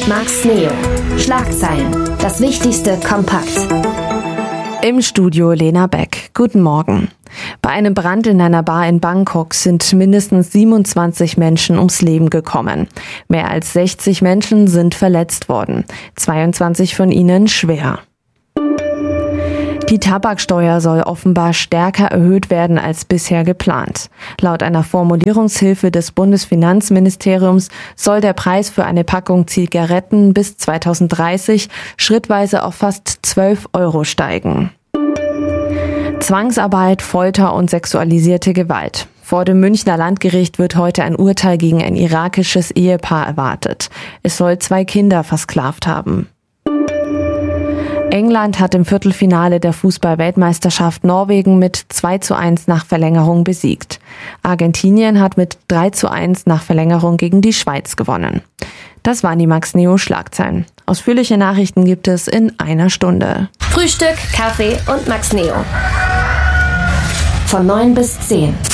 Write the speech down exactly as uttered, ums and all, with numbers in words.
Max Neo. Schlagzeilen. Das Wichtigste kompakt. Im Studio Lena Beck. Guten Morgen. Bei einem Brand in einer Bar in Bangkok sind mindestens siebenundzwanzig Menschen ums Leben gekommen. Mehr als sechzig Menschen sind verletzt worden. zweiundzwanzig von ihnen schwer. Die Tabaksteuer soll offenbar stärker erhöht werden als bisher geplant. Laut einer Formulierungshilfe des Bundesfinanzministeriums soll der Preis für eine Packung Zigaretten bis zweitausenddreißig schrittweise auf fast zwölf Euro steigen. Zwangsarbeit, Folter und sexualisierte Gewalt. Vor dem Münchner Landgericht wird heute ein Urteil gegen ein irakisches Ehepaar erwartet. Es soll zwei Kinder versklavt haben. England hat im Viertelfinale der Fußball-Weltmeisterschaft Norwegen mit zwei zu eins nach Verlängerung besiegt. Argentinien hat mit drei zu eins nach Verlängerung gegen die Schweiz gewonnen. Das waren die Max Neo Schlagzeilen. Ausführliche Nachrichten gibt es in einer Stunde. Frühstück, Kaffee und Max Neo. Von neun bis zehn.